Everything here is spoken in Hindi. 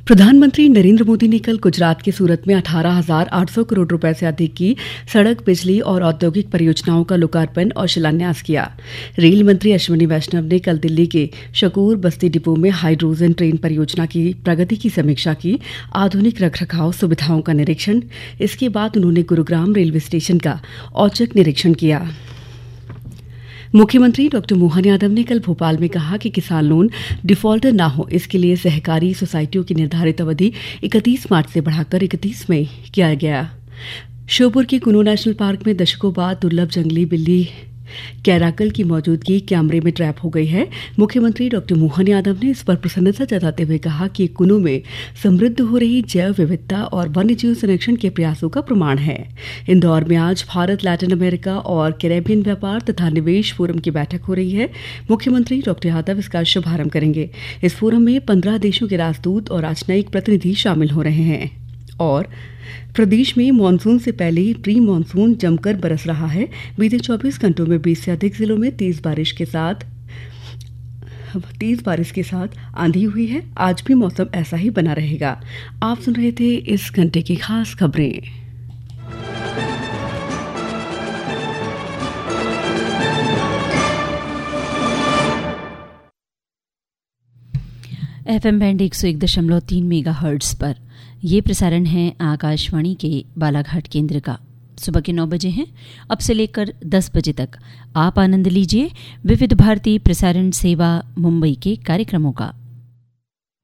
प्रधानमंत्री नरेंद्र मोदी ने कल गुजरात के सूरत में 18,800 करोड़ रुपए से अधिक की सड़क, बिजली और औद्योगिक परियोजनाओं का लोकार्पण और शिलान्यास किया। रेल मंत्री अश्विनी वैष्णव ने कल दिल्ली के शकूर बस्ती डिपो में हाइड्रोजन ट्रेन परियोजना की प्रगति की समीक्षा की। आधुनिक रखरखाव सुविधाओं का निरीक्षण। इसके बाद उन्होंने गुरुग्राम रेलवे स्टेशन का औचक निरीक्षण किया। मुख्यमंत्री डॉ मोहन यादव ने कल भोपाल में कहा कि किसान लोन डिफॉल्टर न हो, इसके लिए सहकारी सोसाइटियों की निर्धारित अवधि 31 मार्च से बढ़ाकर 31 मई किया गया। श्योपुर के कुनो नेशनल पार्क में दशकों बाद दुर्लभ जंगली बिल्ली कैराकल की मौजूदगी कैमरे में ट्रैप हो गई है। मुख्यमंत्री डॉ मोहन यादव ने इस पर प्रसन्नता जताते हुए कहा कि कुनो में समृद्ध हो रही जैव विविधता और वन्यजीव संरक्षण के प्रयासों का प्रमाण है। इंदौर में आज भारत, लैटिन अमेरिका और कैरेबियन व्यापार तथा निवेश फोरम की बैठक हो रही है। मुख्यमंत्री डॉ यादव इसका शुभारंभ करेंगे। इस फोरम में 15 देशों के राजदूत और राजनयिक प्रतिनिधि शामिल हो रहे हैं। और प्रदेश में मानसून से पहले ही प्री मानसून जमकर बरस रहा है। बीते 24 घंटों में 20 से अधिक जिलों में तेज बारिश के साथ आंधी हुई है। आज भी मौसम ऐसा ही बना रहेगा। आप सुन रहे थे इस घंटे की खास खबरें। FM बैंड 101.3 मेगाहर्ट्ज पर यह प्रसारण है आकाशवाणी के बालाघाट केंद्र का। सुबह के 9 बजे हैं। अब से लेकर 10 बजे तक आप आनंद लीजिए विविध भारती प्रसारण सेवा मुंबई के कार्यक्रमों का।